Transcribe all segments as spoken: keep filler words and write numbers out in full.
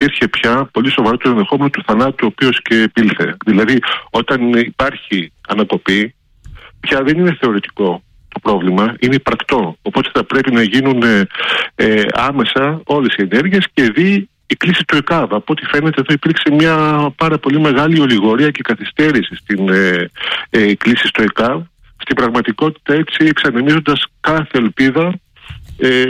υπήρχε πια πολύ σοβαρό το ενδεχόμενο του θανάτου, ο οποίος και επήλθε. Δηλαδή, όταν υπάρχει ανακοπή, πια δεν είναι θεωρητικό το πρόβλημα, είναι υπαρκτό. Οπότε θα πρέπει να γίνουν ε, άμεσα όλες οι ενέργειες και δει η κλίση του ΕΚΑΒ. Από ό,τι φαίνεται, εδώ υπήρξε μια πάρα πολύ μεγάλη ολιγορία και καθυστέρηση στην ε, ε, κλίση στο ΕΚΑΒ. Στην πραγματικότητα, έτσι, εξανεμίζοντας κάθε ελπίδα ε,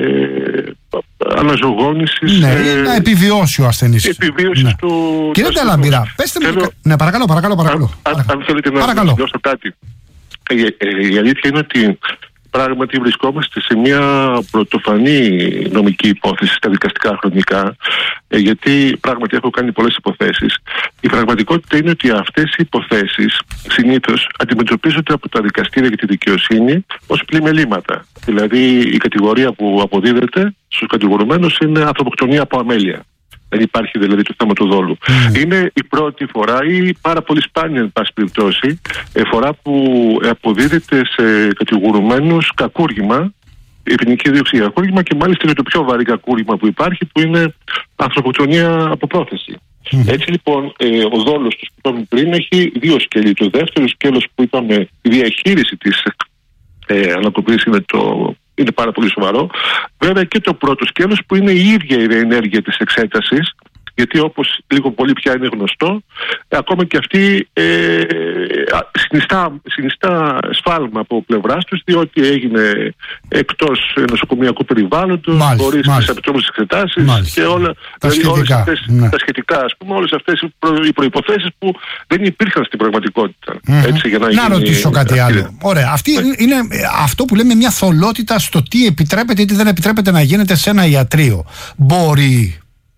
αναζωογόνησης. Ναι, ε, να επιβιώσει ο ασθενής. Επιβίωσης ναι. του. Κύριε Νταλαμπίρα, πέστε μου. Θέλω... Ναι, παρακαλώ, παρακαλώ. παρακαλώ. Αν, αν, αν θέλετε να δηλώσω κάτι. Η, η αλήθεια είναι ότι πράγματι βρισκόμαστε σε μια πρωτοφανή νομική υπόθεση στα δικαστικά χρονικά, γιατί πράγματι έχω κάνει πολλές υποθέσεις. Η πραγματικότητα είναι ότι αυτές οι υποθέσεις συνήθως αντιμετωπίζονται από τα δικαστήρια και τη δικαιοσύνη ως πλημελήματα. Δηλαδή η κατηγορία που αποδίδεται στους κατηγορουμένους είναι ανθρωποκτονία από αμέλεια. Δεν υπάρχει δηλαδή το θέμα του δόλου. Mm. Είναι η πρώτη φορά ή πάρα πολύ σπάνια, εν πάση περιπτώσει, φορά που αποδίδεται σε κατηγορουμένους κακούργημα, η ποινική δίωξη για κακούργημα, και μάλιστα είναι το πιο βαρύ κακούργημα που υπάρχει, που είναι ανθρωποκτονία από πρόθεση. Mm. Έτσι λοιπόν, ε, ο δόλος του που είπαμε πριν έχει δύο σκέλη. Το δεύτερο σκέλος που είπαμε, η διαχείριση της ε, ανακοπής είναι το. Είναι πάρα πολύ σοβαρό. Βέβαια και το πρώτο σκέλος που είναι η ίδια η ενέργεια της εξέτασης, γιατί όπως λίγο πολύ πια είναι γνωστό, ακόμα και αυτή ε, συνιστά, συνιστά σφάλμα από πλευράς τους, διότι έγινε εκτός νοσοκομιακού περιβάλλοντος, χωρίς τις επιτρόπους εξετάσεις και όλα τα, δηλαδή σχετικά, όλες αυτές, ναι. τα σχετικά, ας πούμε, όλες αυτές οι, προ, οι προϋποθέσεις που δεν υπήρχαν στην πραγματικότητα. Mm-hmm. Έτσι, για να να γίνει, ρωτήσω κάτι αυτή, άλλο. Ωραία. Αυτή yeah. είναι αυτό που λέμε μια θολότητα στο τι επιτρέπεται ή τι δεν επιτρέπεται να γίνεται σε ένα ιατρείο. Μπορεί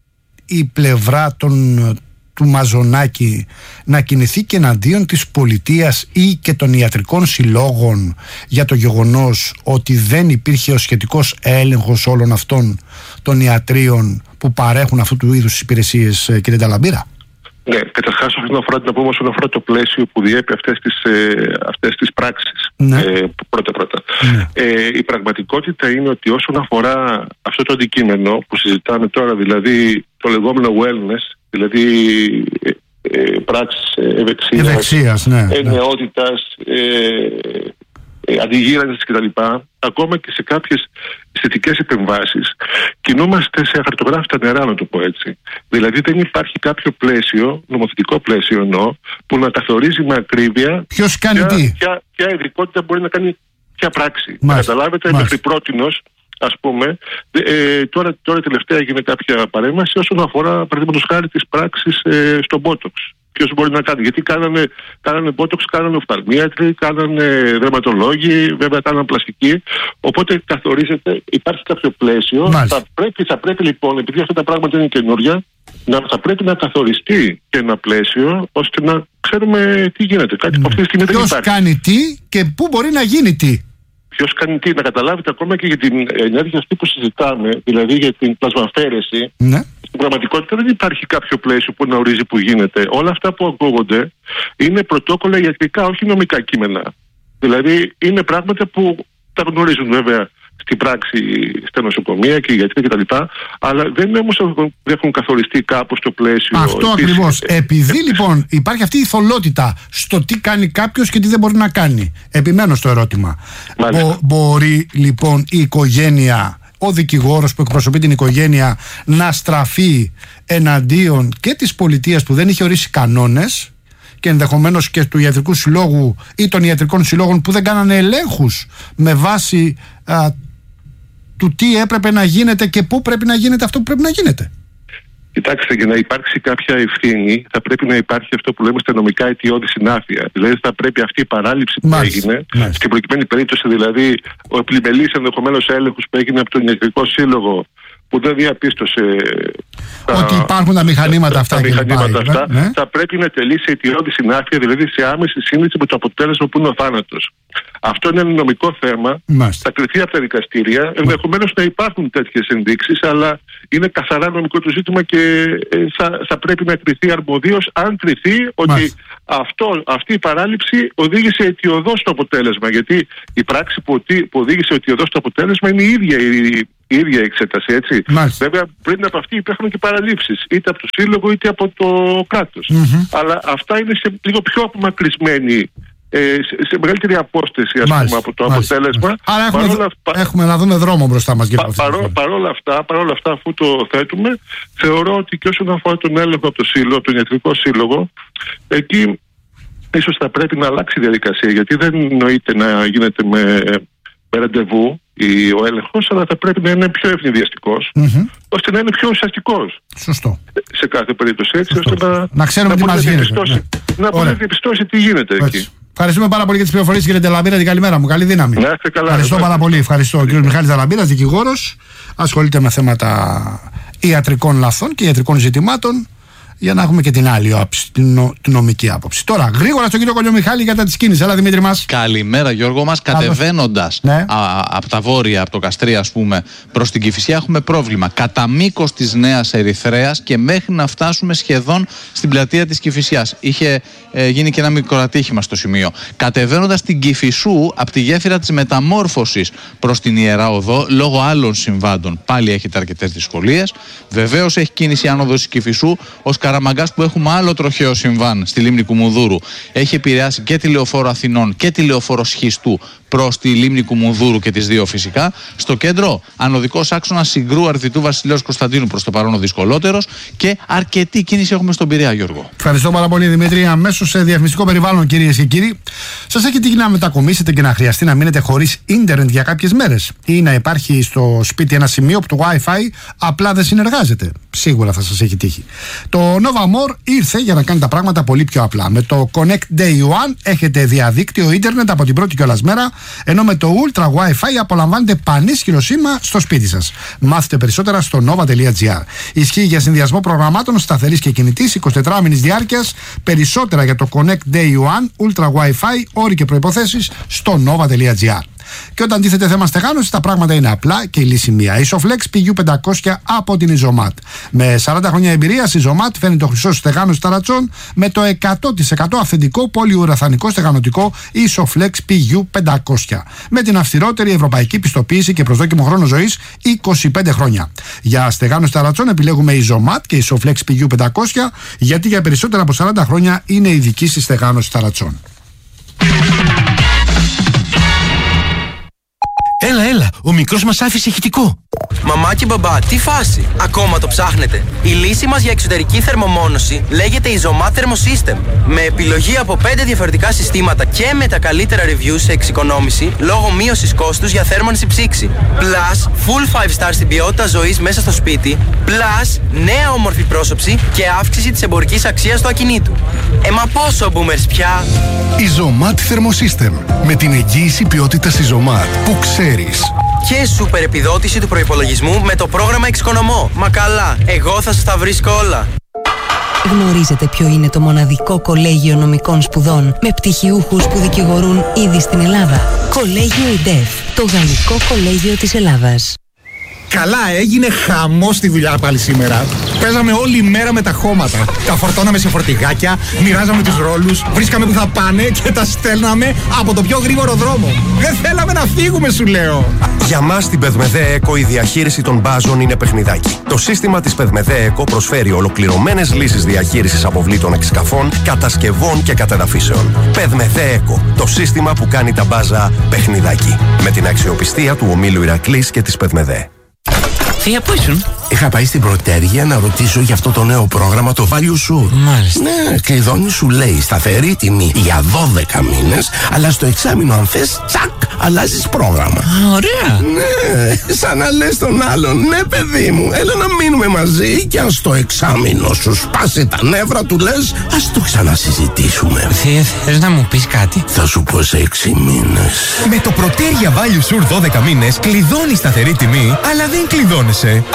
η πλευρά των, του Μαζονάκη να κινηθεί και εναντίον της πολιτείας ή και των ιατρικών συλλόγων για το γεγονός ότι δεν υπήρχε ο σχετικός έλεγχος όλων αυτών των ιατρίων που παρέχουν αυτού του είδους τις υπηρεσίες, κύριε Νταλαμπίρα? Ναι, καταρχάς όσον αφορά την πούμε, όσον αφορά το πλαίσιο που διέπει αυτές τις, ε, αυτές τις πράξεις. Ναι. Ε, πρώτα-πρώτα. Ναι. Ε, η πραγματικότητα είναι ότι όσον αφορά αυτό το αντικείμενο που συζητάμε τώρα, δηλαδή το λεγόμενο wellness, δηλαδή ε, ε, πράξεις ευεξίας, ευεξίας ναι, ε, νεότητας, ε, ε, αντιγύρανσης κτλ., ακόμα και σε κάποιες αισθητικές επεμβάσεις, κινούμαστε σε αχαρτογράφητα νερά, να το πω έτσι. Δηλαδή δεν υπάρχει κάποιο πλαίσιο, νομοθετικό πλαίσιο εννοώ, που να καθορίζει με ακρίβεια ποιος κάνει ποια, τι. Ποια, ποια ειδικότητα μπορεί να κάνει ποια πράξη. Μάλιστα. Καταλάβετε, μέχρι πρότινος, ας πούμε, ε, τώρα, τώρα τελευταία έγινε κάποια παρέμβαση όσον αφορά, παραδείγματος χάρη, τις πράξεις ε, στο Botox. Ποιος μπορεί να κάνει, γιατί κάνανε, κάνανε Botox, κάνανε οφθαλμίατροι, κάνανε δερματολόγοι, βέβαια κάνανε πλαστική. Οπότε καθορίζεται, υπάρχει κάποιο πλαίσιο. Θα πρέπει, θα πρέπει λοιπόν, επειδή αυτά τα πράγματα είναι καινούρια, να, θα πρέπει να καθοριστεί και ένα πλαίσιο ώστε να ξέρουμε τι γίνεται. Κάτι που αυτή τη στιγμή δεν υπάρχει. Ποιος κάνει τι και πού μπορεί να γίνει τι. Ποιος κάνει τι, να καταλάβετε ακόμα και για την ενέργεια αυτή που συζητάμε, δηλαδή για την πλασμαφέρεση. Ναι. Στην πραγματικότητα δεν υπάρχει κάποιο πλαίσιο που να ορίζει που γίνεται. Όλα αυτά που ακούγονται είναι πρωτόκολλα ιατρικά, όχι νομικά κείμενα. Δηλαδή είναι πράγματα που τα γνωρίζουν βέβαια στην πράξη στα νοσοκομεία και οι γιατροί κτλ. Αλλά δεν όμως έχουν καθοριστεί κάπως το πλαίσιο. Αυτό ακριβώς. Επειδή λοιπόν υπάρχει αυτή η θολότητα στο τι κάνει κάποιος και τι δεν μπορεί να κάνει. Επιμένω στο ερώτημα. Μπο, μπορεί λοιπόν η οικογένεια, ο δικηγόρος που εκπροσωπεί την οικογένεια, να στραφεί εναντίον και της πολιτείας που δεν είχε ορίσει κανόνες και ενδεχομένως και του ιατρικού συλλόγου ή των ιατρικών συλλόγων που δεν κάνανε ελέγχους με βάση α, του τι έπρεπε να γίνεται και πού πρέπει να γίνεται αυτό που πρέπει να γίνεται? Κοιτάξτε, για να υπάρξει κάποια ευθύνη θα πρέπει να υπάρχει αυτό που λέμε στα νομικά αιτιώδη συνάφεια. Δηλαδή θα πρέπει αυτή η παράληψη που μάλιστα, έγινε, μάλιστα. στην προκειμένη περίπτωση δηλαδή ο πλημελής ενδεχομένως έλεγχος που έγινε από τον ιατρικό σύλλογο, που δεν διαπίστωσε ότι τα, υπάρχουν τα μηχανήματα τα, αυτά, τα μηχανήματα αυτά ναι. θα πρέπει να τελεί σε αιτιώδη συνάφεια, δηλαδή σε άμεση σύνδεση με το αποτέλεσμα που είναι ο θάνατος. Αυτό είναι ένα νομικό θέμα. Μάλιστα. Θα κριθεί από τα δικαστήρια. Ενδεχομένως να υπάρχουν τέτοιες ενδείξεις, αλλά είναι καθαρά νομικό το ζήτημα και θα, θα πρέπει να κριθεί αρμοδίως, αν κριθεί ότι αυτό, αυτή η παράληψη οδήγησε αιτιωδώς στο αποτέλεσμα. Γιατί η πράξη που, που οδήγησε αιτιωδώς στο αποτέλεσμα είναι η ίδια η, η ίδια εξέταση, έτσι. Μάλιστα. Βέβαια, πριν από αυτή υπάρχουν και παραλήψεις, είτε από το σύλλογο είτε από το κράτος. Mm-hmm. Αλλά αυτά είναι σε λίγο πιο απομακρυσμένοι. Ε, σε, σε μεγαλύτερη απόσταση, ας πούμε, από το μάλιστα, αποτέλεσμα. Μάλιστα. Άρα έχουμε, παρόλα, έχουμε να δούμε δρόμο μπροστά μας. Πα, παρό, παρόλα, αυτά, παρόλα αυτά, αφού το θέτουμε, θεωρώ ότι και όσον αφορά τον έλεγχο από το σύλλογο, τον ιατρικό σύλλογο, εκεί ίσως θα πρέπει να αλλάξει η διαδικασία, γιατί δεν νοείται να γίνεται με, με ραντεβού η, ο έλεγχος, αλλά θα πρέπει να είναι πιο ευνηδιαστικός, mm-hmm. ώστε να είναι πιο ουσιαστικός. Σωστό. Σε κάθε περίπτωση, έτσι, Σωστό. ώστε να, να ξέρουμε τι μας γίνεται. Να μπορεί να διαπιστώσει τι γίνεται έτσι. Εκεί. Ευχαριστούμε πάρα πολύ για τις πληροφορίες, κύριε Ντελαμπύρα. Την καλημέρα μου. Καλή δύναμη. Να είστε καλά. Ευχαριστώ πάρα πολύ. Ευχαριστώ. Ο κύριος Μιχάλης Ντελαμπύρας, δικηγόρος, ασχολείται με θέματα ιατρικών λαθών και ιατρικών ζητημάτων, για να έχουμε και την άλλη άποψη, την, νο, την νομική άποψη. Τώρα, γρήγορα στον κύριο Κολιομιχάλη για τα της κίνησης. Έλα, Δημήτρη μας. Καλημέρα, Γιώργο μας. Κατεβαίνοντας ναι. από τα βόρεια, από το Καστρί, ας πούμε, προς την Κηφισιά, έχουμε πρόβλημα. Κατά μήκος της Νέας Ερυθρέας και μέχρι να φτάσουμε σχεδόν στην πλατεία της Κηφισιάς. Είχε ε, γίνει και ένα μικρό ατύχημα στο σημείο. Κατεβαίνοντας την Κηφισού, από τη γέφυρα της Μεταμόρφωσης προς την Ιερά Οδό, λόγω άλλων συμβάντων, πάλι έχετε αρκετές δυσκολίες. Βεβαίως έχει κίνηση άνοδος της Κηφισού, ως Καραμαγκάς που έχουμε άλλο τροχαίο συμβάν στη λίμνη Κουμουνδούρου. Έχει επηρεάσει και τη λεωφόρο Αθηνών και τη λεωφόρο Σχιστού προς τη λίμνη Κουμουνδούρου και τις δύο φυσικά. Στο κέντρο, ανωδικός άξονας Συγκρού Αρδιτού Βασιλέως Κωνσταντίνου προς το παρόν ο δυσκολότερος και αρκετή κίνηση έχουμε στον Πειραιά, Γιώργο. Ευχαριστώ πάρα πολύ, Δημήτρη. Αμέσως σε διαφημιστικό περιβάλλον, κυρίες και κύριοι. Σας έχει τύχει να μετακομίσετε και να χρειαστεί να μείνετε χωρίς ίντερνετ για κάποιες μέρες, ή να υπάρχει στο σπίτι ένα σημείο που το Wi-Fi απλά δεν συνεργάζεται? Σίγουρα θα σας έχει τύχει. Το Nova More ήρθε για να κάνει τα πράγματα πολύ πιο απλά. Με το Connect Day One έχετε διαδίκτυο ίντερνετ από την πρώτη κιόλας μέρα, ενώ με το Ultra Wi-Fi απολαμβάνετε πανίσχυρο σήμα στο σπίτι σας. Μάθετε περισσότερα στο nova τελεία gr. Ισχύει για συνδυασμό προγραμμάτων σταθερής και κινητής εικοσιτετράωρης διάρκειας. Περισσότερα για το Connect Day One Ultra Wi-Fi, όροι και προϋποθέσεις στο nova τελεία gr. Και όταν τίθεται θέμα στεγάνωσης, τα πράγματα είναι απλά και η λύση μία. Isoflex πι γιου πεντακόσια από την Isomat. Με σαράντα χρόνια εμπειρία, η Isomat φέρνει το χρυσό στεγάνωση ταρατσών με το εκατό τοις εκατό αυθεντικό πολυουραθανικό στεγανοτικό Isoflex πι γιου πεντακόσια. Με την αυστηρότερη ευρωπαϊκή πιστοποίηση και προσδόκιμο χρόνο ζωής είκοσι πέντε χρόνια. Για στεγάνωση ταρατσών επιλέγουμε Isomat και Isoflex πι γιου πεντακόσια, γιατί για περισσότερα από σαράντα χρόνια είναι ειδική στη στεγάνωση ταρατσών. Έλα, έλα, ο μικρός μας άφησε ηχητικό. Μαμά και μπαμπά, τι φάση, ακόμα το ψάχνετε? Η λύση μας για εξωτερική θερμομόνωση λέγεται Isomat Thermosystem. Με επιλογή από πέντε διαφορετικά συστήματα και με τα καλύτερα reviews σε εξοικονόμηση λόγω μείωσης κόστους για θέρμανση ψήξη. Plus, full five star στην ποιότητα ζωής μέσα στο σπίτι. Plus, νέα όμορφη πρόσωψη και αύξηση της εμπορικής αξίας του ακινήτου. Ε, μα πόσο boomers πια! Isomat Thermosystem. Με την εγγύηση ποιότητας Isomat που ξέρεις. Και σούπερ επιδότηση του προϋπολογισμού με το πρόγραμμα Εξοικονομώ. Μα καλά, εγώ θα σας τα βρίσκω όλα. Γνωρίζετε ποιο είναι το μοναδικό κολέγιο νομικών σπουδών με πτυχιούχους που δικηγορούν ήδη στην Ελλάδα? Κολέγιο ΙΝΤΕΦ, το γαλλικό κολέγιο της Ελλάδας. Καλά, έγινε χαμός στη δουλειά πάλι σήμερα. Παίζαμε όλη μέρα με τα χώματα. Τα φορτώναμε σε φορτηγάκια, μοιράζαμε τους ρόλους, βρίσκαμε που θα πάνε και τα στέλναμε από το πιο γρήγορο δρόμο. Δεν θέλαμε να φύγουμε, σου λέω. Για μας στην Πεδμεδέ Εκο η διαχείριση των μπάζων είναι παιχνιδάκι. Το σύστημα της Πεδμεδέ Εκο προσφέρει ολοκληρωμένες λύσεις διαχείρισης αποβλήτων εξκαφών, κατασκευών και κατεδαφίσεων. Πεδμεδέ Εκο, το σύστημα που κάνει τα μπάζα παιχνιδάκι. Με την αξιοπιστία του ομίλου Ηρακλής και της Πεδμεδέ. Θεία, πού ήσουν? Είχα πάει στην Πρωτέργεια να ρωτήσω για αυτό το νέο πρόγραμμα, το Value Sur. Μάλιστα. Ναι, κλειδώνει, σου λέει σταθερή τιμή για δώδεκα μήνες, αλλά στο εξάμηνο, αν θες, τσακ, αλλάζεις πρόγραμμα. Α, ωραία. Ναι, σαν να λες τον άλλον, ναι, παιδί μου, έλα να μείνουμε μαζί και αν στο εξάμηνο σου σπάσει τα νεύρα, του λες, ας το ξανασυζητήσουμε. Θεία, θες να μου πεις κάτι? Θα σου πω σε έξι μήνες. Με το Πρωτέργεια Value Sur δώδεκα μήνες κλειδώνει σταθερή τιμή, αλλά δεν κλειδώνεσαι, αφού έχεις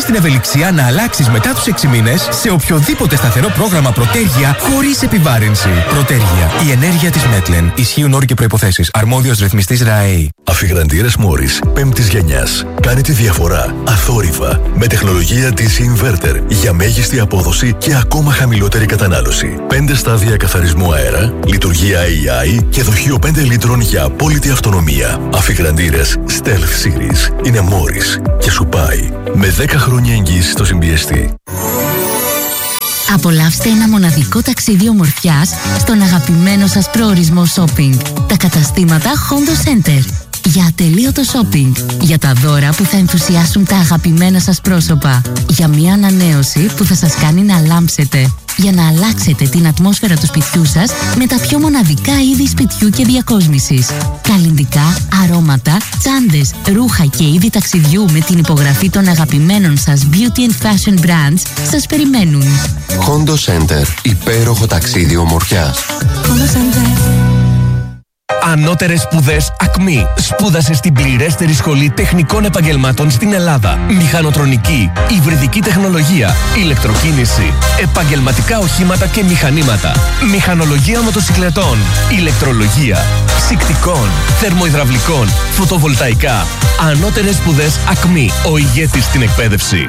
την ευελιξία να αλλάξεις μετά τους έξι μήνες σε οποιοδήποτε σταθερό πρόγραμμα Προτέργεια χωρίς επιβάρυνση. Προτέργεια. Η ενέργεια της Μέτλεν. Ισχύουν όροι και προϋποθέσεις. Αρμόδιος ρυθμιστής ΡΑΕΗ. Αφιγραντήρες Μόρις πέμπτης γενιάς. Κάνει τη διαφορά αθόρυβα με τεχνολογία ντι σι Inverter για μέγιστη απόδοση και ακόμα χαμηλότερη κατανάλωση. πέντε στάδια καθαρισμού αέρα, λειτουργία έι άι και δοχείο πέντε λίτρων για απόλυτη αυτονομία. Αφιγραντήρες Stealth Series είναι Μόρις και σου πάει με δέκα χρόνια εγγύηση στο συμπιεστή. Απολαύστε ένα μοναδικό ταξίδι ομορφιάς στον αγαπημένο σας προορισμό shopping. Τα καταστήματα Hondo Center. Για ατελείωτο shopping. Για τα δώρα που θα ενθουσιάσουν τα αγαπημένα σας πρόσωπα. Για μια ανανέωση που θα σας κάνει να λάμψετε. Για να αλλάξετε την ατμόσφαιρα του σπιτιού σας με τα πιο μοναδικά είδη σπιτιού και διακόσμησης. Καλλυντικά, αρώματα, τσάντες, ρούχα και είδη ταξιδιού με την υπογραφή των αγαπημένων σας beauty and fashion brands σας περιμένουν. Hondo Center. Υπέροχο ταξίδι ομορφιάς. Hondo Center. Ανώτερες σπουδές ΑΚΜΗ. Σπούδασε στην πληρέστερη σχολή τεχνικών επαγγελμάτων στην Ελλάδα. Μηχανοτρονική, υβριδική τεχνολογία, ηλεκτροκίνηση, επαγγελματικά οχήματα και μηχανήματα, μηχανολογία μοτοσικλετών, ηλεκτρολογία, ψυκτικών, θερμοϊδραυλικών, φωτοβολταϊκά. Ανώτερες σπουδές ΑΚΜΗ. Ο ηγέτης στην εκπαίδευση.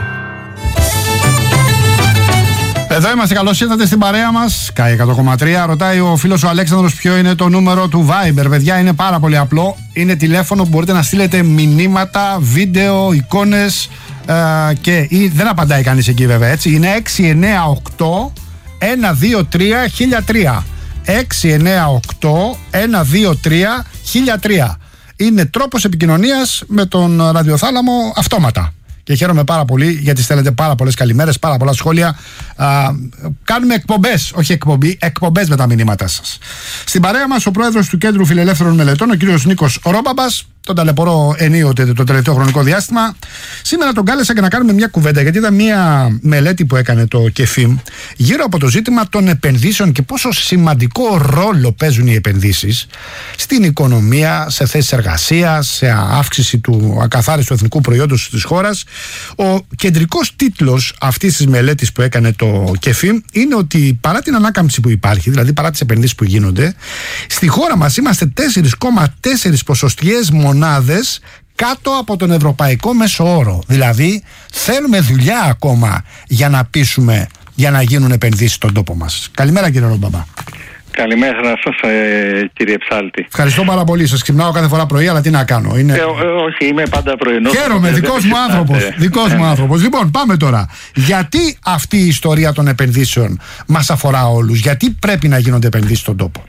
Εδώ είμαστε, καλώς ήρθατε στην παρέα μας. ΚΑΙ εκατό κόμμα τρία. Ρωτάει ο φίλος ο Αλέξανδρος ποιο είναι το νούμερο του Viber. Παιδιά, είναι πάρα πολύ απλό. Είναι τηλέφωνο που μπορείτε να στείλετε μηνύματα, βίντεο, εικόνες ε, και ή, δεν απαντάει κανείς εκεί βέβαια, έτσι. Είναι έξι εννιά οκτώ ένα δύο τρία χίλια τρία. έξι εννιά οκτώ ένα δύο τρία χίλια τρία. Είναι τρόπος επικοινωνίας με τον ραδιοθάλαμο αυτόματα. Και χαίρομαι πάρα πολύ γιατί στέλνετε πάρα πολλές καλημέρες, πάρα πολλά σχόλια. Α, κάνουμε εκπομπές, όχι εκπομπή, εκπομπές με τα μηνύματά σας. Στην παρέα μας ο πρόεδρος του Κέντρου Φιλελεύθερων Μελετών, ο κύριος Νίκος Ρόμπαμπας, τον ταλαιπωρώ ενίοτε το τελευταίο χρονικό διάστημα. Σήμερα τον κάλεσα και να κάνουμε μια κουβέντα, γιατί είδα μια μελέτη που έκανε το ΚΕΦΙΜ γύρω από το ζήτημα των επενδύσεων και πόσο σημαντικό ρόλο παίζουν οι επενδύσεις στην οικονομία, σε θέσεις εργασίας, σε αύξηση του ακαθάριστου εθνικού προϊόντος της χώρας. Ο κεντρικός τίτλος αυτής της μελέτης που έκανε το ΚΕΦΙΜ είναι ότι παρά την ανάκαμψη που υπάρχει, δηλαδή παρά τις επενδύσεις που γίνονται, στη χώρα μας είμαστε τέσσερα κόμμα τέσσερα ποσοστιαίες μονάδες κάτω από τον ευρωπαϊκό μέσο όρο. Δηλαδή θέλουμε δουλειά ακόμα για να πείσουμε, για να γίνουν επενδύσεις στον τόπο μας. Καλημέρα κύριε Ρόμπαμπα. Καλημέρα σας ε, κύριε Ψάλτη. Ευχαριστώ πάρα πολύ. Σας ξυπνάω κάθε φορά πρωί, αλλά τι να κάνω. Είναι... Ε, ε, όχι, είμαι πάντα πρωινός. Χαίρομαι, δικός μου άνθρωπος. Δικός μου άνθρωπος. Λοιπόν, πάμε τώρα. Γιατί αυτή η ιστορία των επενδύσεων μας αφορά όλους? Γιατί πρέπει να γίνονται επενδύσεις στον τόπο?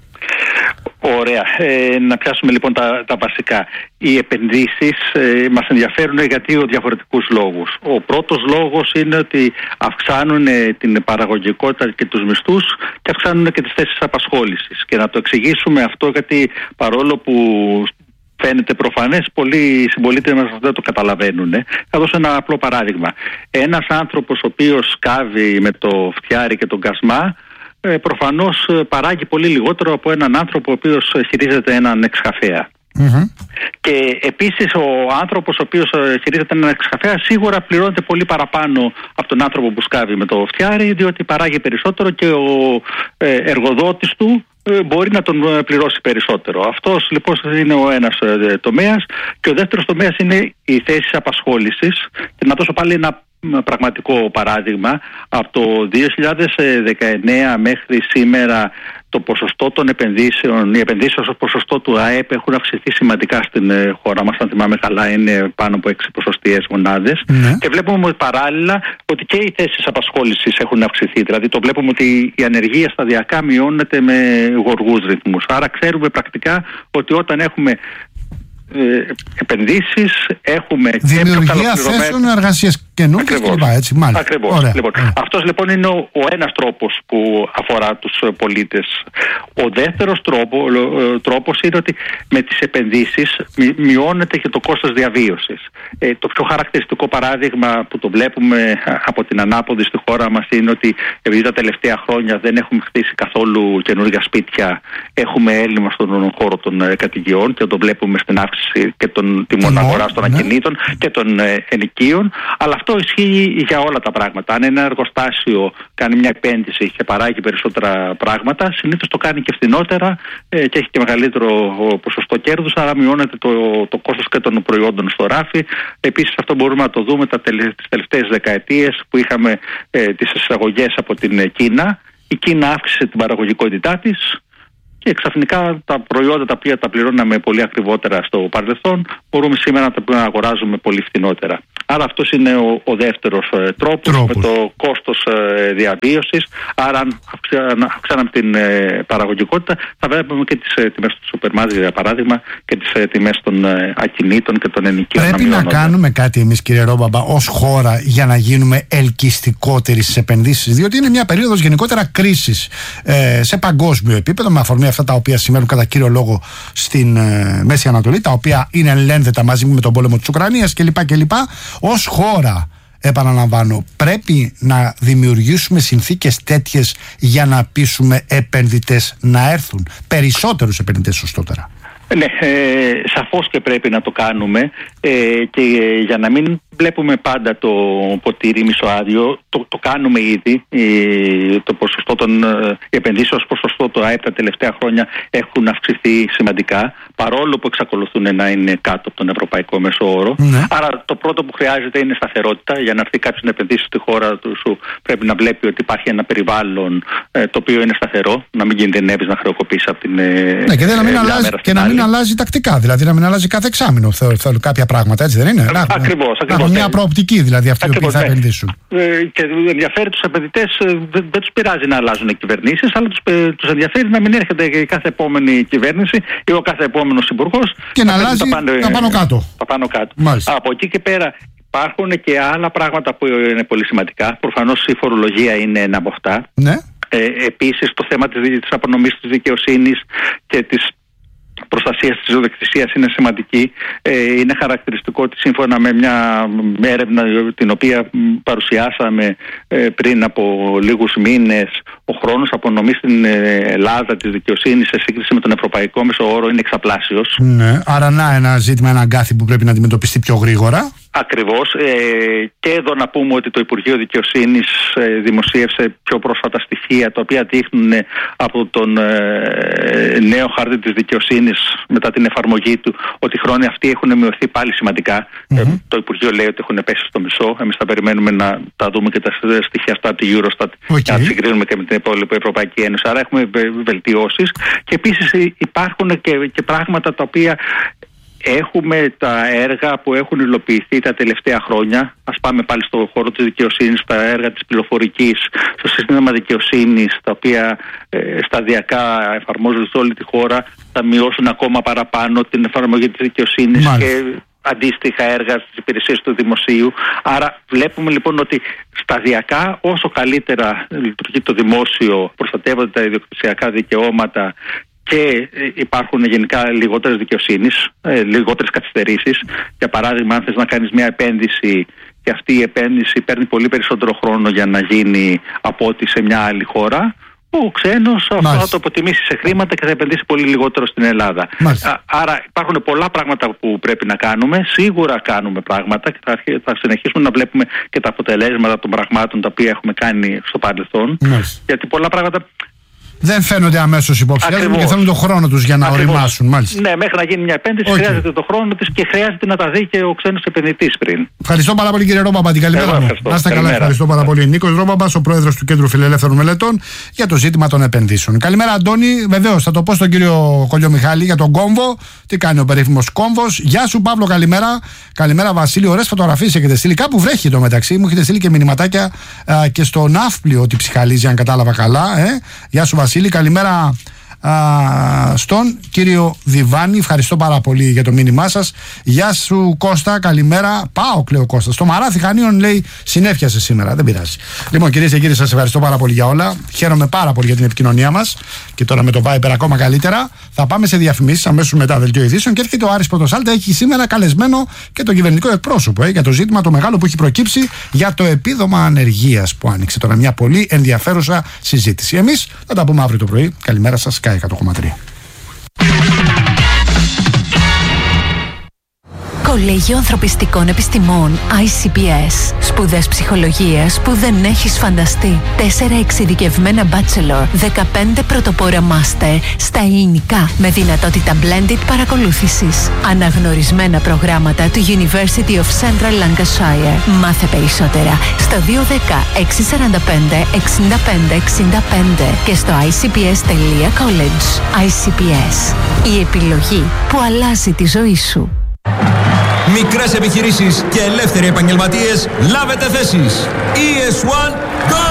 Ωραία. Ε, να πιάσουμε λοιπόν τα, τα βασικά. Οι επενδύσεις ε, μας ενδιαφέρουν για δύο διαφορετικούς λόγους. Ο πρώτος λόγος είναι ότι αυξάνουν ε, την παραγωγικότητα και τους μισθούς και αυξάνουν και τις θέσεις απασχόλησης. Και να το εξηγήσουμε αυτό, γιατί παρόλο που φαίνεται προφανές, πολλοί συμπολίτες μας δεν το καταλαβαίνουν. Θα δώσω ένα απλό παράδειγμα. Ένας άνθρωπος ο οποίος σκάβει με το φτιάρι και τον κασμά, Ε, προφανώς παράγει πολύ λιγότερο από έναν άνθρωπο ο οποίος χειρίζεται έναν εξκαφέα. Mm-hmm. Και επίσης ο άνθρωπος ο οποίος χειρίζεται έναν εξκαφέα σίγουρα πληρώνεται πολύ παραπάνω από τον άνθρωπο που σκάβει με το φτιάρι, διότι παράγει περισσότερο και ο ε, εργοδότης του ε, μπορεί να τον πληρώσει περισσότερο. Αυτός λοιπόν είναι ο ένας ε, τομέας. Και ο δεύτερος τομέας είναι οι θέσεις απασχόλησης. Και να δώσω πάλι ένα πραγματικό παράδειγμα. Από το δύο χιλιάδες δεκαεννέα μέχρι σήμερα το ποσοστό των επενδύσεων, οι επενδύσεις ως ποσοστό του ΑΕΠ έχουν αυξηθεί σημαντικά στην χώρα μας. Αν θυμάμαι καλά, είναι πάνω από έξι ποσοστιαίες μονάδες. Ναι. Και βλέπουμε παράλληλα ότι και οι θέσεις απασχόλησης έχουν αυξηθεί. Δηλαδή το βλέπουμε ότι η ανεργία σταδιακά μειώνεται με γοργούς ρυθμούς. Άρα ξέρουμε πρακτικά ότι όταν έχουμε Ε, επενδύσεις, έχουμε δημιουργία θέσεων εργασίας καινούργιες κλπ. Έτσι, μάλιστα. Ακριβώς. Ωραία. Λοιπόν, Ωραία. αυτός λοιπόν είναι ο, ο ένας τρόπος που αφορά τους πολίτες. Ο δεύτερος τρόπο, ο, τρόπος είναι ότι με τις επενδύσεις μει, μειώνεται και το κόστος διαβίωσης. Ε, το πιο χαρακτηριστικό παράδειγμα που το βλέπουμε από την ανάποδη στη χώρα μας είναι ότι επειδή τα τελευταία χρόνια δεν έχουμε χτίσει καθόλου καινούργια σπίτια, έχουμε έλλειμμα στον χώρο των ε, κατοικιών και το βλέπουμε στην αύξηση και των τιμών αγοράς των ακινήτων και των ε, ενοικίων, αλλά αυτό Αυτό ισχύει για όλα τα πράγματα. Αν ένα εργοστάσιο κάνει μια επένδυση και παράγει περισσότερα πράγματα, συνήθως το κάνει και φθηνότερα ε, και έχει και μεγαλύτερο ποσοστό κέρδους, άρα μειώνεται το, το κόστος και των προϊόντων στο ράφι. Επίσης, αυτό μπορούμε να το δούμε τα τελε, τις τελευταίες δεκαετίες που είχαμε ε, τις εισαγωγές από την Κίνα. Η Κίνα αύξησε την παραγωγικότητά της και ξαφνικά τα προϊόντα τα οποία τα πληρώναμε πολύ ακριβότερα στο παρελθόν μπορούμε σήμερα να τα αγοράζουμε πολύ φθηνότερα. Άρα αυτός είναι ο, ο δεύτερος ε, τρόπος, τρόπος με το κόστος ε, διαβίωσης. Άρα αν αυξάναμε την ε, παραγωγικότητα θα βλέπουμε και τις ε, τιμές του σούπερ μάρκετ, για παράδειγμα, και τις ε, τιμές των ε, ακινήτων και των ενοικίων. Πρέπει να, να κάνουμε κάτι εμείς, κύριε Ρόμπαμπα, ως χώρα για να γίνουμε ελκυστικότεροι στις επενδύσεις, διότι είναι μια περίοδος γενικότερα κρίσης ε, σε παγκόσμιο επίπεδο, με αφορμή αυτά τα οποία σημαίνουν κατά κύριο λόγο στην ε, Μέση Ανατολή, τα οποία είναι ελένδετα μαζί με τον πόλεμο της Ουκρανίας κλπ. κλπ. Ως χώρα, επαναλαμβάνω, πρέπει να δημιουργήσουμε συνθήκες τέτοιες για να πείσουμε επενδυτές να έρθουν, περισσότερους επενδυτές σωστότερα. Ναι, ε, σαφώς και πρέπει να το κάνουμε ε, και ε, για να μην βλέπουμε πάντα το ποτήρι μισοάδιο, το, το κάνουμε ήδη. Ε, το ποσοστό των ε, επενδύσεων ως ποσοστό το ΑΕΠ τα τελευταία χρόνια έχουν αυξηθεί σημαντικά, παρόλο που εξακολουθούν να είναι κάτω από τον ευρωπαϊκό μέσο όρο. Ναι. Άρα το πρώτο που χρειάζεται είναι σταθερότητα. Για να έρθει κάποιος να επενδύσει στη χώρα του, σου πρέπει να βλέπει ότι υπάρχει ένα περιβάλλον ε, το οποίο είναι σταθερό, να μην κινδυνεύεις να χρεοκοπήσεις από την. Ε, ναι, και δεν να μην, ε, αλλάζει, και να μην αλλάζει τακτικά, δηλαδή να μην αλλάζει κάθε εξάμηνο. Θέλω κάποια πράγματα, έτσι δεν είναι? Ακριβώς, ακριβώς. Μια προοπτική δηλαδή αυτοί οι οποίοι θα επενδύσουν. Ε, και ενδιαφέρει τους επενδυτές, ε, δεν, δεν τους πειράζει να αλλάζουν οι κυβερνήσεις, αλλά τους, ε, τους ενδιαφέρει να μην έρχεται η κάθε επόμενη κυβέρνηση ή ο κάθε επόμενος υπουργός και να αλλάζει τα πάνω, τα πάνω κάτω. Τα πάνω κάτω. Από εκεί και πέρα υπάρχουν και άλλα πράγματα που είναι πολύ σημαντικά. Προφανώς η φορολογία είναι ένα από αυτά. Ναι. Ε, επίσης το θέμα της, της απονομής της δικαιοσύνης και της προστασία της ιδιοκτησίας είναι σημαντική. Ε, είναι χαρακτηριστικό ότι σύμφωνα με μια έρευνα την οποία παρουσιάσαμε ε, πριν από λίγους μήνες, ο χρόνος απονομής στην Ελλάδα της δικαιοσύνης σε σύγκριση με τον ευρωπαϊκό μέσο όρο είναι εξαπλάσιος. Ναι, άρα να ένα ζήτημα, ένα αγκάθι που πρέπει να αντιμετωπιστεί πιο γρήγορα. Ακριβώς. Ε, και εδώ να πούμε ότι το Υπουργείο Δικαιοσύνης ε, δημοσίευσε πιο πρόσφατα στοιχεία τα οποία δείχνουν ε, από τον ε, νέο χάρτη της δικαιοσύνης μετά την εφαρμογή του ότι οι χρόνοι αυτοί έχουν μειωθεί πάλι σημαντικά. Mm-hmm. Ε, το Υπουργείο λέει ότι έχουν πέσει στο μισό. Εμείς θα περιμένουμε να τα δούμε και τα στοιχεία αυτά από τη Eurostat okay. και να συγκρίνουμε και με την υπόλοιπη Ευρωπαϊκή Ένωση. Άρα έχουμε βελτιώσεις και επίσης υπάρχουν και, και πράγματα τα οποία έχουμε τα έργα που έχουν υλοποιηθεί τα τελευταία χρόνια. Ας πάμε πάλι στον χώρο της δικαιοσύνης, τα έργα της πληροφορικής, στο σύστημα δικαιοσύνης, τα οποία ε, σταδιακά εφαρμόζονται σε όλη τη χώρα, θα μειώσουν ακόμα παραπάνω την εφαρμογή της δικαιοσύνης και αντίστοιχα έργα στις υπηρεσίες του δημοσίου. Άρα βλέπουμε λοιπόν ότι σταδιακά όσο καλύτερα λειτουργεί το δημόσιο, προστατεύονται τα ιδιοκτησιακά δικαιώματα και υπάρχουν γενικά λιγότερες δικαιοσύνης, ε, λιγότερες καθυστερήσεις. Για παράδειγμα, αν θες να κάνεις μια επένδυση και αυτή η επένδυση παίρνει πολύ περισσότερο χρόνο για να γίνει από ό,τι σε μια άλλη χώρα, ο ξένος αυτό θα το αποτιμήσει σε χρήματα και θα επενδύσει πολύ λιγότερο στην Ελλάδα. Α, άρα υπάρχουν πολλά πράγματα που πρέπει να κάνουμε. Σίγουρα κάνουμε πράγματα και θα, θα συνεχίσουμε να βλέπουμε και τα αποτελέσματα των πραγμάτων τα οποία έχουμε κάνει στο παρελθόν. Μάλιστα. Γιατί πολλά πράγματα δεν φαίνονται αμέσως υποψηφιάζονται και θέλουν τον χρόνο τους για να Ακριβώς. οριμάσουν. Μάλιστα. Ναι, μέχρι να γίνει μια επένδυση okay. χρειάζεται τον χρόνο της και χρειάζεται να τα δει και ο ξένος επενδυτής πριν. Ευχαριστώ πάρα πολύ, κύριε Ρόμπαμπα. Την καλημέρα μου. Να είστε καλά, ευχαριστώ πάρα πολύ. Νίκος Ρόμπαμπας, ο πρόεδρος του Κέντρου Φιλελεύθερων Μελετών, για το ζήτημα των επενδύσεων. Καλημέρα, Αντώνη. Βεβαίως, θα το πω στον κύριο Κολιομιχάλη για τον κόμβο. Τι κάνει ο περίφημος κόμβος. Γεια σου, Παύλο, καλημέρα. Καλημέρα, Βασίλη. Ωραίες φωτογραφίες έχετε στείλει. Κάπου βρέχει το μεταξύ. Μου έχετε στείλει και μηνυματάκια α, και στο ναύπλιο ότι ψυχαλίζει, αν κατάλαβα καλά. Ε. Γεια σου, Βασίλη. Καλημέρα α, στον κύριο Διβάνη. Ευχαριστώ πάρα πολύ για το μήνυμά σας. Γεια σου, Κώστα. Καλημέρα. Πάω, κλαίω Κώστα. Στο Μαράθι Χανίων λέει συνέφιασε σήμερα. Δεν πειράζει. Λοιπόν, κυρίες και κύριοι, σας ευχαριστώ πάρα πολύ για όλα. Χαίρομαι πάρα πολύ για την επικοινωνία μας. Και τώρα με το Viber ακόμα καλύτερα. Θα πάμε σε διαφημίσεις αμέσως μετά δελτίο ειδήσεων. Και έρχεται ο Άρης Πρωτοσάλτα. Έχει σήμερα καλεσμένο και το κυβερνητικό εκπρόσωπο ε, για το ζήτημα το μεγάλο που έχει προκύψει για το επίδομα ανεργίας που άνοιξε τώρα. Μια πολύ ενδιαφέρουσα συζήτηση. Εμείς θα τα πούμε αύριο το πρωί. Καλημέρα σας, εκατό κόμμα τρία. Κολέγιο Ανθρωπιστικών Επιστημών άι σι πι ες. Σπουδές ψυχολογίας που δεν έχεις φανταστεί. Τέσσερα εξειδικευμένα bachelor, δεκαπέντε πρωτοπόρα master στα ελληνικά με δυνατότητα blended παρακολούθησης. Αναγνωρισμένα προγράμματα του University of Central Lancashire. Μάθε περισσότερα στο δύο ένα μηδέν έξι τέσσερα πέντε εξήντα πέντε εξήντα πέντε και στο άι σι πι ες τελεία college. άι σι πι ες. Η επιλογή που αλλάζει τη ζωή σου. Μικρές επιχειρήσεις και ελεύθεροι επαγγελματίες, λάβετε θέσεις. ι ες ένα Go!